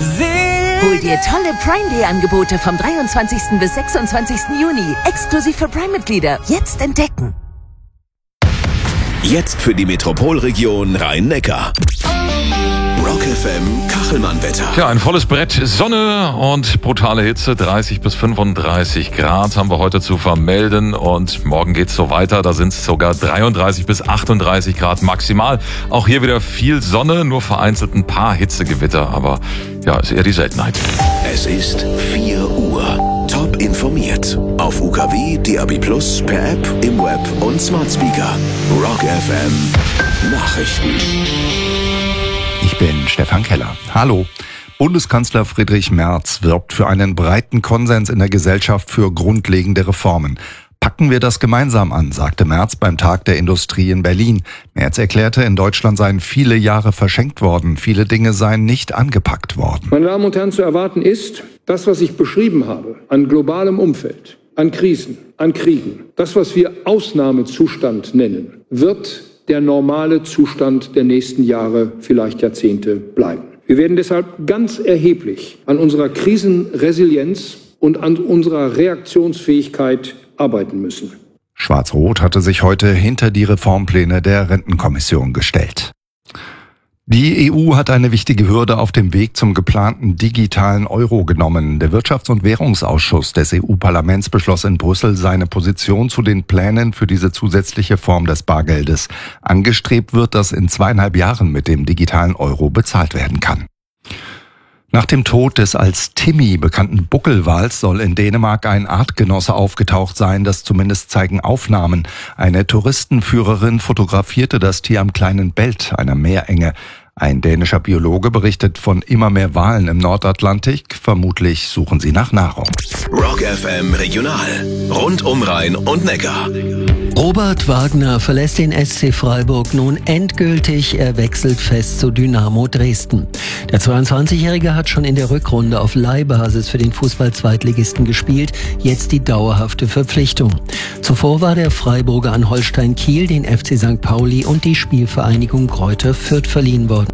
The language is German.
Hol dir tolle Prime Day Angebote vom 23. bis 26. Juni. Exklusiv für Prime-Mitglieder. Jetzt entdecken. Jetzt für die Metropolregion Rhein-Neckar. Rock FM Kachelmann-Wetter. Ja, ein volles Brett Sonne und brutale Hitze. 30 bis 35 Grad haben wir heute zu vermelden. Und morgen geht's so weiter. Da sind es sogar 33 bis 38 Grad maximal. Auch hier wieder viel Sonne, nur vereinzelt ein paar Hitzegewitter. Aber ja, ist eher die Seltenheit. Es ist 4 Uhr. Top informiert. Auf UKW, DAB+, per App, im Web und Smart Speaker. Rock FM Nachrichten. Ich bin Stefan Keller. Hallo. Bundeskanzler Friedrich Merz wirbt für einen breiten Konsens in der Gesellschaft für grundlegende Reformen. Packen wir das gemeinsam an, sagte Merz beim Tag der Industrie in Berlin. Merz erklärte, in Deutschland seien viele Jahre verschenkt worden. Viele Dinge seien nicht angepackt worden. Meine Damen und Herren, zu erwarten ist, das, was ich beschrieben habe, an globalem Umfeld, an Krisen, an Kriegen, das, was wir Ausnahmezustand nennen, wird der normale Zustand der nächsten Jahre, vielleicht Jahrzehnte bleiben. Wir werden deshalb ganz erheblich an unserer Krisenresilienz und an unserer Reaktionsfähigkeit arbeiten müssen. Schwarz-Rot hatte sich heute hinter die Reformpläne der Rentenkommission gestellt. Die EU hat eine wichtige Hürde auf dem Weg zum geplanten digitalen Euro genommen. Der Wirtschafts- und Währungsausschuss des EU-Parlaments beschloss in Brüssel seine Position zu den Plänen für diese zusätzliche Form des Bargeldes. Angestrebt wird, dass in 2,5 Jahren mit dem digitalen Euro bezahlt werden kann. Nach dem Tod des als Timmy bekannten Buckelwals soll in Dänemark ein Artgenosse aufgetaucht sein, das zumindest zeigen Aufnahmen. Eine Touristenführerin fotografierte das Tier am kleinen Belt, einer Meerenge. Ein dänischer Biologe berichtet von immer mehr Walen im Nordatlantik. Vermutlich suchen sie nach Nahrung. Rock FM Regional. Rund um Rhein und Neckar. Robert Wagner verlässt den SC Freiburg nun endgültig. Er wechselt fest zu Dynamo Dresden. Der 22-Jährige hat schon in der Rückrunde auf Leihbasis für den Fußball-Zweitligisten gespielt. Jetzt die dauerhafte Verpflichtung. Zuvor war der Freiburger an Holstein Kiel, den FC St. Pauli und die Spielvereinigung Greuther Fürth verliehen worden.